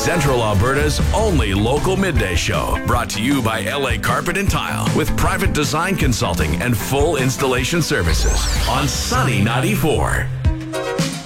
Central Alberta's only local midday show. Brought to you by LA Carpet and Tile with private design consulting and full installation services on Sunny 94.